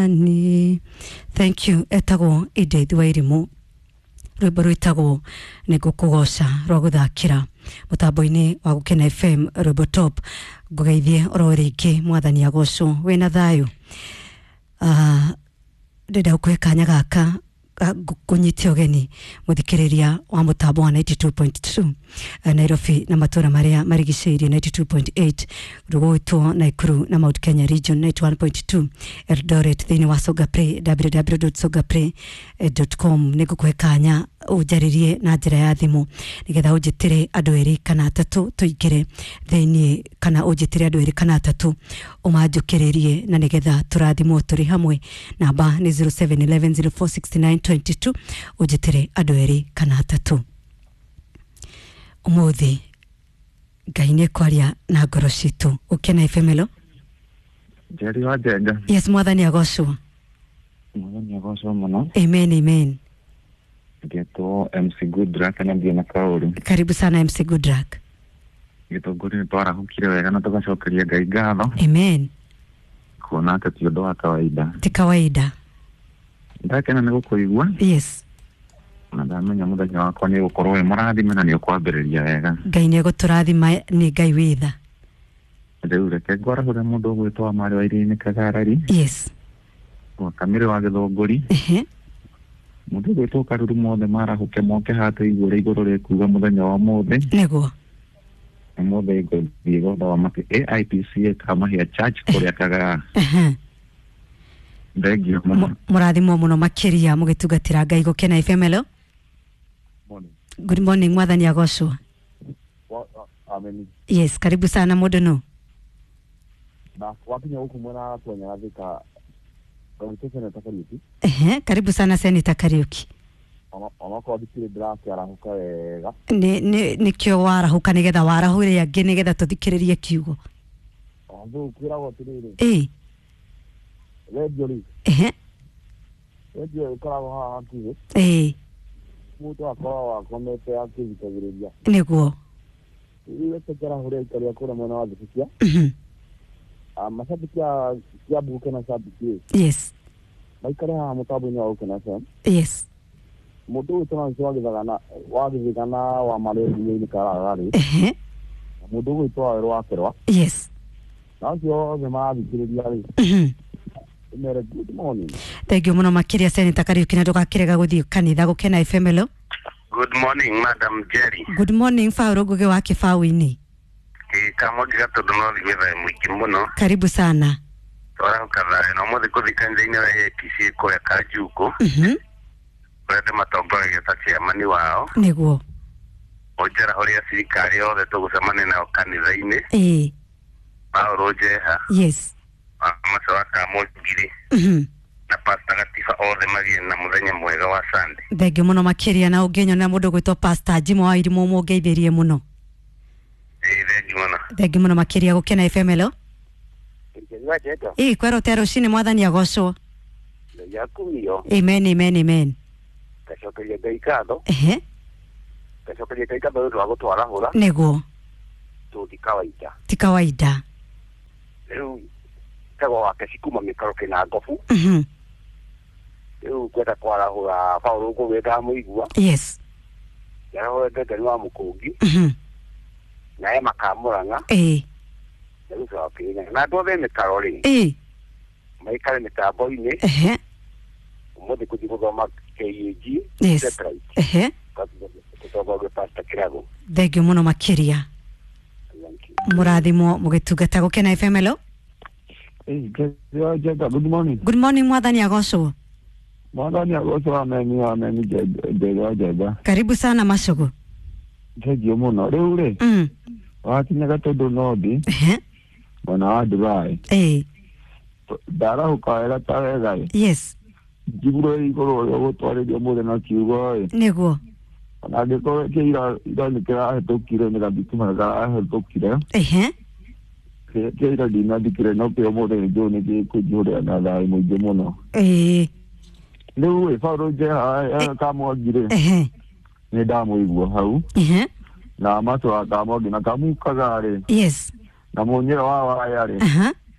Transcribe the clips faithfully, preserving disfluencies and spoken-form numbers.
Ni thank you etago Edith Wairimu rwimbo rwitagwo nigukugoca rwa guthakira mutambo-ini wa Gukena F M rwimbo top ngugeithie oro ringi mwathani agocwo wina thayu ah ndenda ukwe kanya gaka kunyite ogeni muthikiriria wa mutambo wa ninety-two point two Nairobi na matura maria marigiceirie ninety-two point eight rugwitwo Naikuru na Mount Kenya region ninety-one point two Eldoret thini wa Sogapre w w w dot sogapre dot com nigukuhe kanya ujaririe na njira ya thimu nigetha ujitire andu eri kana atatu tuigire thini kana ujitire andu eri kana atatu umajukiririe na nigetha turathimo turi hamwe namba ni zero seven one one zero four six nine two two ujitire andu eri kana atatu umuthi gaine kwaria na ngoro citu Gukena F M elo Jerry wa Jenga. Yes mwathani agocwo Mwathani agocwo muno. Amen amen. Geto M C Goodluck na Diana Kauru. Karibu sana M C Goodluck. Geto guri twara hukire wega na tugacokeria Ngai ngatho. Amen. Kuona ati ti undu wa kawaida. Ti kawaida. Ndakena nĩ gũkũigua. Yes. Na ndamenya mũthenya wakwa nĩ gũkorwo wĩ mũrathime na nĩ ũkwambĩrĩria wega. Ngai nĩ gũtũrathima nĩ Ngai witha. Rĩu reke ngwarahũre mũndũ ũgwĩtwo Mari wa Iria-inĩ Kagarari. Yes. Wa Kamĩrĩ wa Gĩthũngũri. Ehe. Mũndũ ũgwĩtwo Karuru mothe marahũke moke hatũ igũrũ igũrũ rĩkuga mũthenya wa mũthĩ. Nĩguo. Na mũthĩ ngũthiĩ gũthoma A I P C A Kamahia Church kũrĩa Kagara. Ehe. Ndegio murathimo muno makiria mugitungatira Ngai Gukena F M elo. Morning. Good morning mwathani agocwo. Amen. Yes, karibu sana mundu no. Na wakinya huku mwana kwenye thika Senator Kariuki. Ehe, karibu sana Senator Kariuki. Ona kwa thikire drake arahuka wega. Ni ni nikyo warahuka nigetha warahure angi nigetha tuthikiririe kiugo. Andu kira gotirire. Eh. Radio ri. Ehe. Radio ikoragwo haha hakuhĩ. Eh. Mũndũ akoragwo akomete akĩthikagĩrĩria. Nĩguo. Iwe tekera hũrĩa ikaria kũrĩa mwena wa Thibikia. Mhm. Ah, mashabiki a Kiambu Gukena shabiki. Yes. Maikare haha mũtambo-inĩ wa Gukena F M. Yes. Mũndũ ũyũ tũna wa gĩthagana wa gĩthagana wa Marĩria-inĩ Karagari. Ehe. Mũndũ ũyũ twara werũ wa Kerwa. Yes. Na ũcio othe mathikĩrĩria rĩ. Mhm. Good morning. Thank you muno makiria Senator Kariuki na ndugakirega guthii kanitha Gukena F M elo. Good morning Madam Jerry. Good morning Fauro Ngugi wa Kĩbaũ-inĩ. Ki kamo giga tondu no thigitha mwiki muno. Karibu sana. Twara ukatha no muthi kuthikanja-inĩ wa A P C A kuya Kajuku. Mhm. Kwete matongoragia ta chairman wao. Nĩguo. Ojera horia thirikari yothe tugucemania nao kanitha-inĩ. Eh. Paul Jeha. Yes. Amacoa ka Mugiri. Mhm. Na Pastor Gatiba othe magie na muthenya mwega wa Sunday. Thengi muno makiria na ungenyo na mundu gwitwo Pastor Jimo wa Irimũ mungeithirie muno. Eh, thengi muno. Thengi muno makiria Gukena F M elo. Ngejwa jeto. Eh, kwero tero cini mwathani agocwo. Yakumio. Amen amen amen. Kacokeria Ngai ngatho. Ehe. Kacokeria Ngai ngatho nĩ wa gũtwara hũra. Nĩguo. Tũthi kawaida. Ti kawaida. Rĩu tego wake cikuma mikaro kina ngofu. Mhm. Rĩu kwenda kwarahũra Paul Ngugi ndamũigua. Yes. Yarahũra Ngengeni wa Mũkũngi. Mhm. Na ema kamũranga. Eh. Rĩu cokĩrĩra na andũ othe mĩkaro rĩ. Eh. Maikare mĩtambo-inĩ. Ehe. Ũmũthĩ kũthi gũthoma K A G. Yes. Ehe. Gũthoma Pastor Kirago. Thengi muno makiria. Murathimo mugitungata Gukena F M elo. Hey, good morning. Good morning mwathani agocwo. Mwathani agocwo ameni ameni Jerry Jenga. Karibu sana Macogo. Thengio muno. Rĩu rĩ. Mm. Wakinya Gatundu North. Ehe. Mwena wa Dubai. Eh. Ndarahuka wega ta wega. Yes. Njiguro igũrũ rĩa gũtwarĩrio mũthenya na kiugo ĩ. Nĩguo. Na ngĩkorwo kĩira ironekera hĩtũkire nĩ gathikuma gahĩtũkire. Ehe. Kĩira ndinathikire no kĩo mũthenya njũĩ nĩ gĩkũnjũrĩra na thayũ mũingĩ mũno. Eh. Rĩu ĩ Paul Jeha kamwongire. Ehe. Nĩ ndamũigua hau. Ehe. Na macoa kamwongi na kamukaga rĩ. Yes. Na mũnyĩra wa waya rĩ. Aha.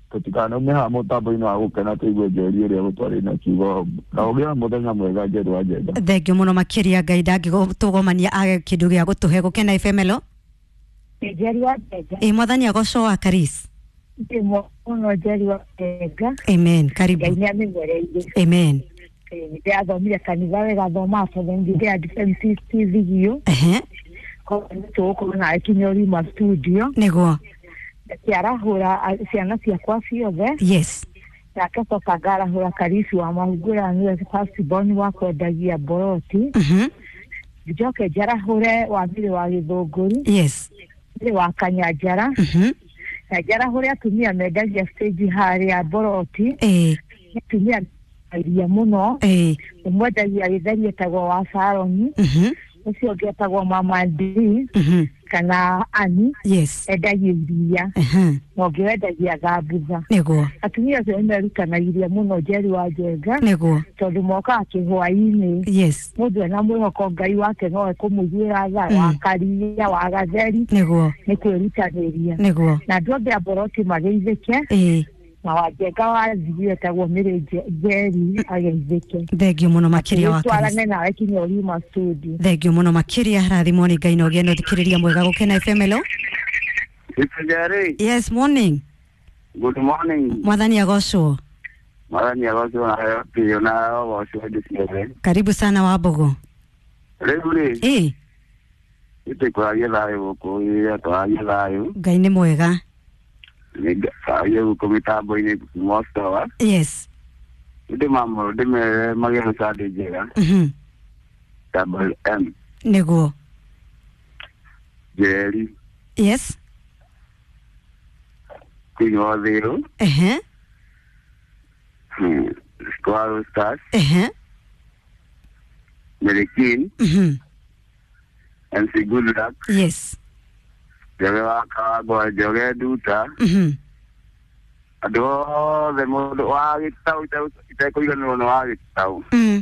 tutikana meha mutambo-ini wa gukena tuigue njeri iria gutwari na kiugo na ugia muthenya mwega njeri wa njenga thengio muno makiria ngai ndangigutugomania age kindu gia gutuhe gukena F M lo njeri wa njenga e mwathani agoco wa Karis ndimo muno njeri wa njenga amen karibu ngai ni amenyereire amen ndio athomire kanitha wega thoma athomire Adventist T V hiyo ehe ko nituko na kinyori ma studio niguo kiarahura ciana ciakwa ciothe yes nakacoka ngarahura Karisi wa mahungura niwe first born wa kwendagia boroti mhm njoke njarahũre wa mbere wa Gĩthũngũri yes mbere wa Kanyanjara mhm na njarahũre atumia mendagia stage harĩa boroti eh atumia iria muno eh mwendagia gĩtheri etagwo wa Saroni mhm ũcio ũngĩ etagwo Mama Ndii mhm kana Ani yes endagia iria mhm na ũngĩ wendagia thambutha niguo atumia acio nĩmerutanagiria muno njeri wa njenga niguo tondũ mokaga kĩhwainĩ yes mũndũ ena mwĩhoko Ngai wake no ekũmũiguĩra tha wa karia wa gatheri niguo nĩ kwĩrutanĩria niguo na andũ othe a boroti mageithĩke eh na wa njenga wa Nzigi etagwo Mĩrĩ Njeri ageithĩke thengio muno makiria wa Karis twarane nawe kinyori ma studio thengio muno makiria rathimo ni ngai no gene thikiriria mwega gukena F M lo Jerry. yes morning Good morning. mwathani agoco Mwathani agoco na hayo pio na agoco ndisiwe. karibu sana Wambogo Regule. eh Ite kwa yela yuko ya kwa yela yu. ngai ni mwega Nega ayo ko mitambo ini mostawa. yes Ite mamo de me magero sade jega. mhm Double M. niguo Jerry. yes Kinyo zero. ehe Hmm. Square stars. ehe Merikin. mhm M C good luck. yes Joge waka go joge duta. mhm Ado de modo wa gitau tau ite ko igano no wa gitau. mhm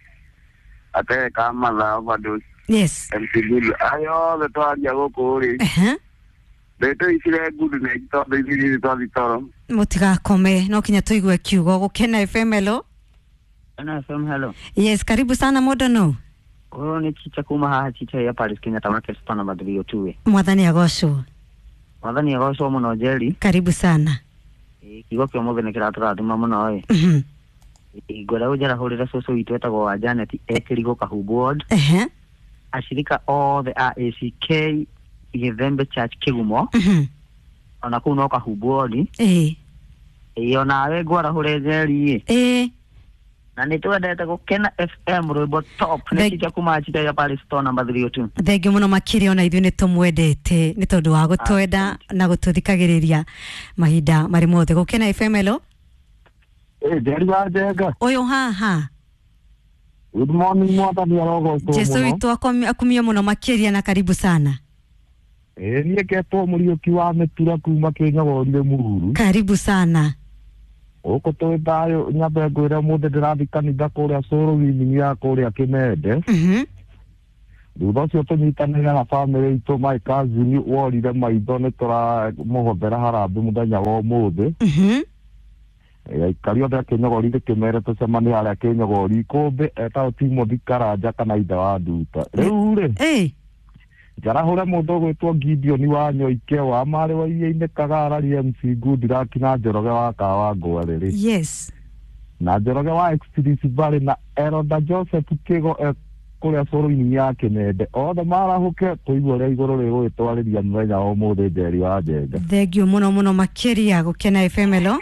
Ate kama la overdose. yes M C good ayo de to aja go kuri. ehe De to isire good ne to de de to de to. mutigakome no kinya tuigue kiugo gukena F M lo Ana F M hello. yes karibu sana Modono Huyo ni chicha kuma haha chicha ya Paris Kenya Market Stone Madrid tuwe. mwathani agoco Mwathani agoco muno Jerry. karibu sana Eh kigo kyo muthe ne kiraturathima muno eh. mhm Igora ujara horira soso itu etagwo wa Janet ekirigo Kahubu Ward. ehe Ashirika all the R A C K Githembe Church Kigumo. mhm Ona kuu no Kahubu Ward. eh Iyo nawe gwara hore Jerry. eh Na nitwendete gukena F M rwimbo top ne chicha kuma chicha ya Paris Stone Madrid tu. thengio muno makiria ona ithuĩ nĩ tũmwendete nĩ tondũ wa gũtwenda na gũtũthikagĩrĩria mahinda marĩ mothe gũkena F M lo eh njeri wa njenga ũyũ haha good morning mwathani arogoco Jesu witũ akumie muno makiria na karibu sana eh niĩ ketwo Mũriũki wa Mĩtura kuma Kĩnyogorire Mũruru karibu sana uko to thayo nyambe ngwĩra mũndũ ndĩrathi kanitha kũrĩa cũrũ-inĩ ya kũrĩa Kĩmende mhm thutha ũcio tũnyitanĩire na bamĩrĩ itũ my cousin worire maitho nĩ tũramũhothera harambĩ mũthenya wa ũmũthĩ mhm aikari othe a Kĩnyogori Kĩmere tũcemanie harĩa Kĩnyogori kũmbĩ etagwo Timothy Karanja kana ithe wa Nduta rĩu rĩ eh njarahũre mũndũ ũgwĩtwo Gideon wa Nyoike wa marĩ wa iria-inĩ Kagara M C Good Luck na Njoroge wa Kawa Ngware rĩ yes na Njoroge wa Extreme Valley na Elder Joseph Kigo kũrĩa cũrũ-inĩ ya Kĩmende othe marahũke tũigua ũrĩa igũrũ rĩgũgĩtwarĩria mũthenya wa ũmũthĩ Njeri wa Njenga thengio muno muno makiria gũkena F M lo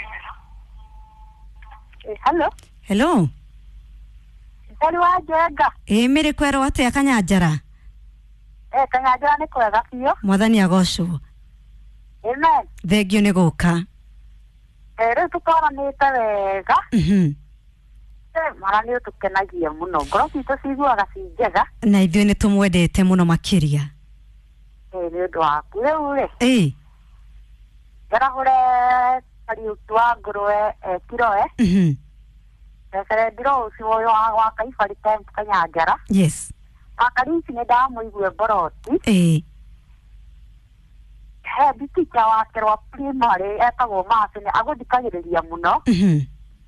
hello hello Njeri wa Njenga eh mĩrĩ kwero atĩa Kanyanjara eh Kanyanjara nĩ kwega biũ mwathani agoco amen thengio nĩ gũka eh rĩu tũtoranĩte wega mhm mara nĩ ũtũkenagia mũno ngoro citũ ciguaga ci njega na ithuĩ nĩ tũmwendete muno makiria eh nĩ ũndũ waku rĩu rĩ eh njarahũre Kariuki wa Ngũrwe Kiroe mhm Ndecere Ndirosi ũyũ wa Kaibari Temple Kanyanjara yes Akarisi nĩ ndamũigue Boroti eh he bitika wake wa primary etagwo Masi nĩ agũthikagĩrĩria mũno mhm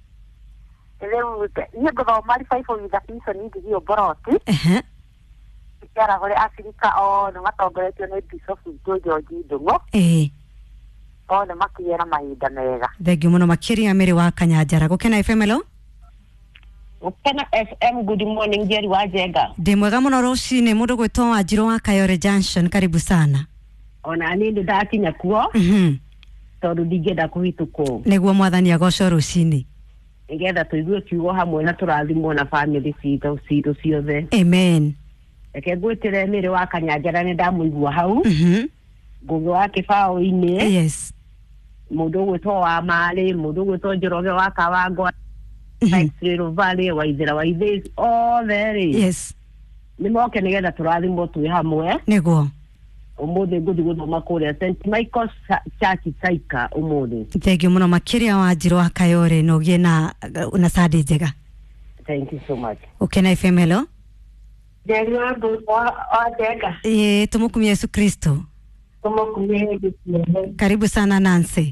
rĩu niĩ ngũthoma ribaibo witha season ingĩgio Boroti ehe ikiaragũrĩ acirika othe matongoretio nĩ Bishop witũ George Ndung'u eh othe makĩgĩa na mahinda mega. Thengiũ mũno makĩria Mary wa Kanyanjara gũkena F M hello Gũkena F M good morning Jerry wa Jenga. Ndĩ mwega mũno rũcinĩ mũndũ gwĩtwo Wanjirũ wa Kayore Junction karibu sana. Ona niĩ ndakinya kuo mhm tondũ ndingĩenda kũhĩtũkwo. Nĩguo mwathani agocwo rũcinĩ. Nĩgetha tũigue kiugo hamwe na tũrathimwo na family citũ citũ ciothe. Amen. Reke ngwĩtĩre Mary wa Kanyanjara nĩ ndamũigua hau. mhm Ngũgĩ wa kĩbaũ-inĩ. Yes. Mũndũ gwĩtwo wa Marĩ, mũndũ gwĩtwo Njoroge wa Kawango. Saitiro Valley wa Ithera wa Ithĩs othe rĩ. Yes. Nĩ moke nĩgetha tũrathimwo twĩ hamwe. Nĩguo. Ũmũthĩ ngũthiĩ gũthoma kũrĩa Saint Michael's Church Saika ũmũthĩ. Thengiũ mũno makĩria Wanjirũ wa Kayore na ũgĩe na na Sunday njega. Thank you so much. Gũkena F M hello Jerry wa wa Jenga eh tumukumie Yesu Kristo. tumukumie Yesu. Karibu sana Nancy.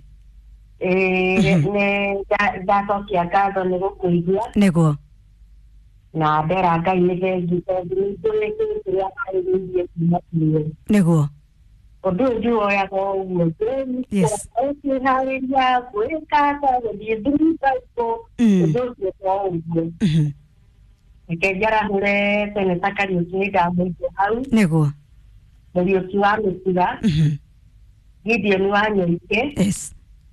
Eh nĩ ndacokia ngatho nĩ gũkũigua Nĩguo. na ndera Ngai nĩ thengi tondũ nĩ tũrĩkĩtie kĩrĩa arĩrĩirie kuma kũrĩ Nĩguo. ũndũ ũyũ woyaga ũguo Yes. ũkĩharĩria gwĩka gũthiĩ thirikari ũndũ ũcio to ũguo mhm reke njarahũre Seneta Kariuki nĩ ndamũigua hau Nĩguo. Mũriũki wa Mĩtiga mhm Gideon wa Nyoike Yes.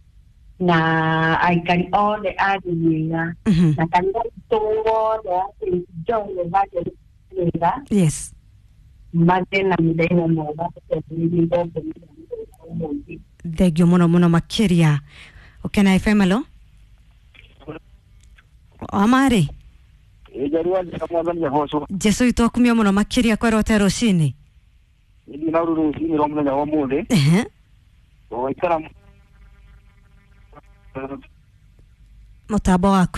na aikari othe a Rĩmĩra mhm na kanitha witũ wothe wa Saint John Evangelist Rĩmĩra Yes. magĩe na mũthenya mwega tũtũrĩrie Thengiũ mũno mũno makĩria. Gũkena F M hello Amari. Jerry wa Jenga mwathani agocwo. Jesu witũ akumio mũno makĩria kwerote rũcinĩ. Nĩ na rũcinĩ rwa mũthenya wa ũmũthĩ. ehe Waikara mũtambo waku